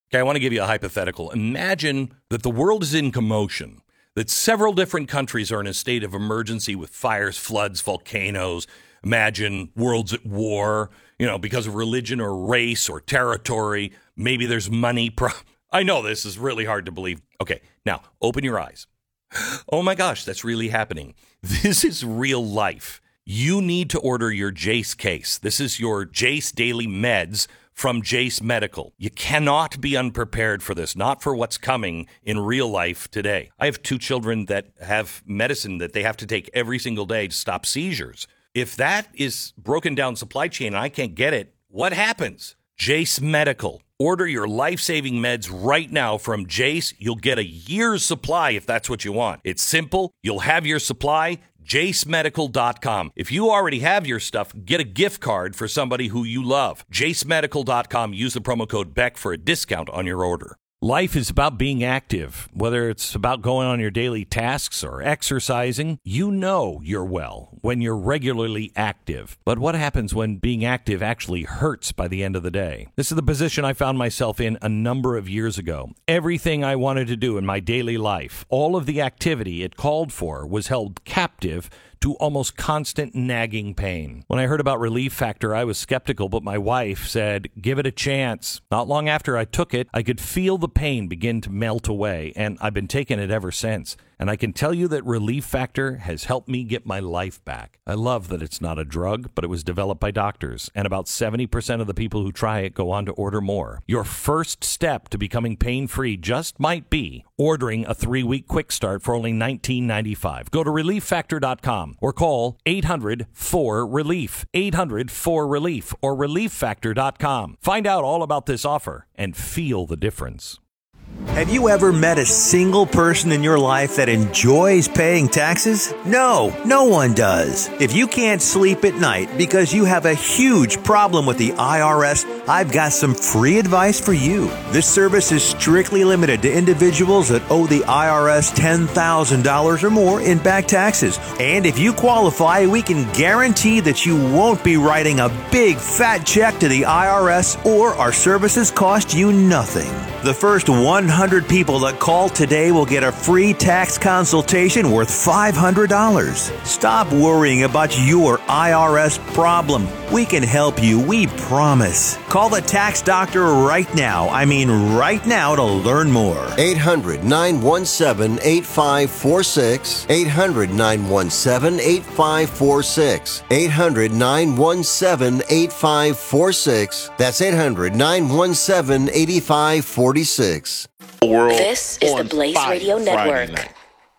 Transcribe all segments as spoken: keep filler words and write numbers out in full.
Okay, I want to give you a hypothetical. Imagine that the world is in commotion, that several different countries are in a state of emergency with fires, floods, volcanoes. Imagine worlds at war, you know, because of religion or race or territory. Maybe there's money. Pro- I know this is really hard to believe. Okay, now open your eyes. Oh my gosh, that's really happening. This is real life. You need to order your Jace case. This is your Jace Daily Meds from Jace Medical. You cannot be unprepared for this, not for what's coming in real life today. I have two children that have medicine that they have to take every single day to stop seizures. If that is broken down supply chain and I can't get it, what happens? Jace Medical. Order your life-saving meds right now from Jace. You'll get a year's supply if that's what you want. It's simple. You'll have your supply. jace medical dot com. If you already have your stuff, get a gift card for somebody who you love. jace medical dot com. Use the promo code Beck for a discount on your order. Life is about being active, whether it's about going on your daily tasks or exercising. You know you're well when you're regularly active. But what happens when being active actually hurts by the end of the day? This is the position I found myself in a number of years ago. Everything I wanted to do in my daily life, all of the activity it called for, was held captive to almost constant nagging pain. When I heard about Relief Factor, I was skeptical, but my wife said, give it a chance. Not long after I took it, I could feel the pain begin to melt away, and I've been taking it ever since. And I can tell you that Relief Factor has helped me get my life back. I love that it's not a drug, but it was developed by doctors, and about seventy percent of the people who try it go on to order more. Your first step to becoming pain-free just might be ordering a three-week quick start for only nineteen ninety-five. Go to relief factor dot com or call eight hundred four relief, eight hundred four relief, or relief factor dot com. Find out all about this offer and feel the difference. Have you ever met a single person in your life that enjoys paying taxes? No, no one does. If you can't sleep at night because you have a huge problem with the I R S, I've got some free advice for you. This service is strictly limited to individuals that owe the I R S ten thousand dollars or more in back taxes. And if you qualify, we can guarantee that you won't be writing a big fat check to the I R S, or our services cost you nothing. The first one hundred people that call today will get a free tax consultation worth five hundred dollars. Stop worrying about your I R S problem. We can help you, we promise. Call the tax doctor right now. I mean right now to learn more. eight hundred nine one seven eight five four six. eight hundred nine one seven eight five four six. eight hundred nine one seven eight five four six. That's eight hundred nine one seven eight five four six. World This is the Blaze Radio Network.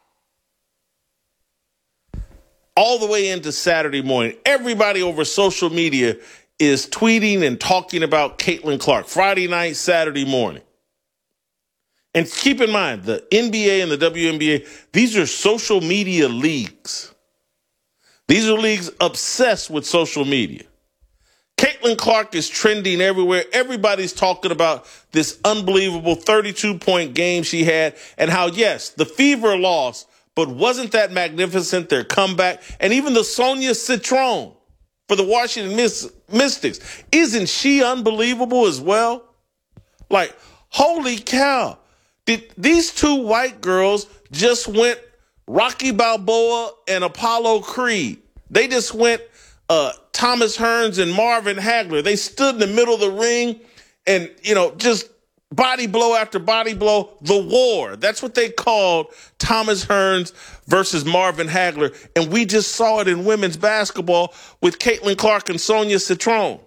All the way into Saturday morning, everybody over social media is tweeting and talking about Caitlin Clark. Friday night, Saturday morning. And keep in mind, the N B A and the W N B A, these are social media leagues. These are leagues obsessed with social media. Caitlin Clark is trending everywhere. Everybody's talking about this unbelievable thirty-two point game she had, and how, yes, the Fever lost, but wasn't that magnificent, their comeback? And even the Sonia Citron for the Washington Mystics. Isn't she unbelievable as well? Like, holy cow. Did these two white girls just went Rocky Balboa and Apollo Creed? They just went uh, Thomas Hearns and Marvin Hagler. They stood in the middle of the ring and, you know, just body blow after body blow. The war. That's what they called Thomas Hearns versus Marvin Hagler. And we just saw it in women's basketball with Caitlin Clark and Sonia Citron.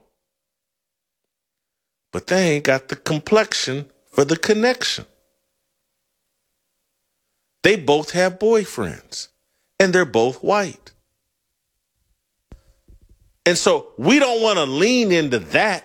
But they ain't got the complexion for the connection. They both have boyfriends, and they're both white. And so we don't want to lean into that.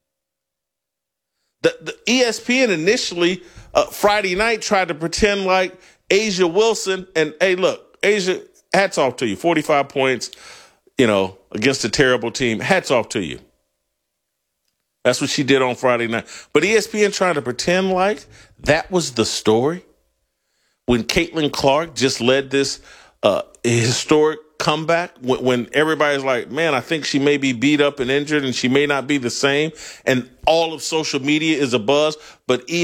The, the E S P N initially, uh, Friday night, tried to pretend like A'ja Wilson, and hey, look, A'ja, hats off to you. forty-five points, you know, against a terrible team. Hats off to you. That's what she did on Friday night. But E S P N tried to pretend like that was the story when Caitlin Clark just led this uh, historic comeback, when, when everybody's like, man, I think she may be beat up and injured and she may not be the same. And all of social media is abuzz. But E